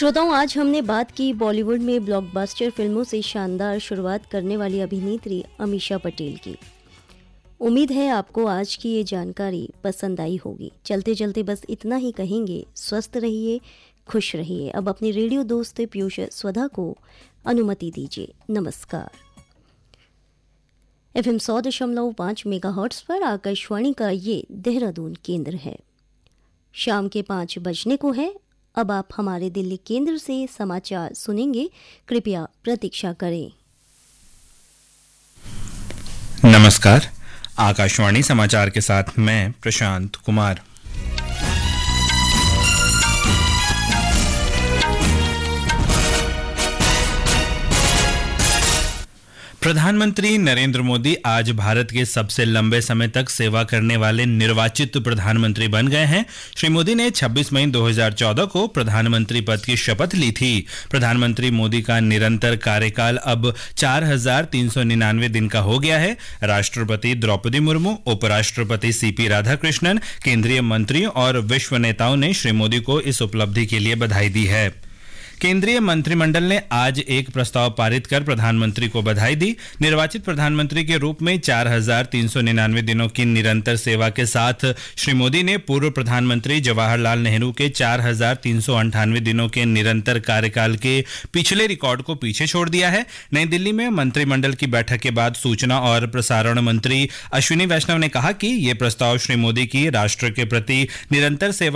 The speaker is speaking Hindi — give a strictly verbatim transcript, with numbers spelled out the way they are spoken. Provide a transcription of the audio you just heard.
श्रोताओं, आज हमने बात की बॉलीवुड में ब्लॉकबस्टर फिल्मों से शानदार शुरुआत करने वाली अभिनेत्री अमीषा पटेल की। उम्मीद है आपको आज की ये जानकारी पसंद आई होगी। चलते चलते बस इतना ही कहेंगे, स्वस्थ रहिए, खुश रहिए। अब अपने रेडियो दोस्त पीयूष स्वधा को अनुमति दीजिए। नमस्कार। एफ एम सौ दशमलव पाँच मेगा हर्ट्स पर आकाशवाणी का ये देहरादून केंद्र है। शाम के पाँच बजने को है। अब आप हमारे दिल्ली केंद्र से समाचार सुनेंगे। कृपया प्रतीक्षा करें। नमस्कार, आकाशवाणी समाचार के साथ मैं प्रशांत कुमार। प्रधानमंत्री नरेंद्र मोदी आज भारत के सबसे लंबे समय तक सेवा करने वाले निर्वाचित प्रधानमंत्री बन गए हैं। श्री मोदी ने छब्बीस मई दो हज़ार चौदह को प्रधानमंत्री पद की शपथ ली थी। प्रधानमंत्री मोदी का निरंतर कार्यकाल अब चार हजार तीन सौ निन्यानवे दिन का हो गया है। राष्ट्रपति द्रौपदी मुर्मू, उपराष्ट्रपति सीपी राधाकृष्णन, केंद्रीय मंत्रियों और विश्व नेताओं ने श्री मोदी को इस उपलब्धि के लिए बधाई दी है। केंद्रीय मंत्रिमंडल ने आज एक प्रस्ताव पारित कर प्रधानमंत्री को बधाई दी। निर्वाचित प्रधानमंत्री के रूप में चार हजार तीन सौ निन्यानवे दिनों की निरंतर सेवा के साथ श्री मोदी ने पूर्व प्रधानमंत्री जवाहरलाल नेहरू के चार हजार तीन सौ अंठानवे दिनों के निरंतर कार्यकाल के पिछले रिकॉर्ड को पीछे छोड़ दिया है। नई दिल्ली में मंत्रिमंडल की बैठक के बाद सूचना और प्रसारण मंत्री अश्विनी वैष्णव ने कहा कि ये प्रस्ताव श्री मोदी की राष्ट्र के प्रति निरंतर सेवा